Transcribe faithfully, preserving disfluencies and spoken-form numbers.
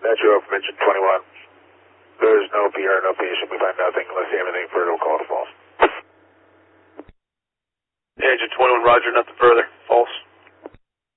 Metro from engine twenty-one. There's no P R, no patient. We find nothing. Unless you have anything further, we'll call it false. Engine twenty-one, roger, nothing further. False.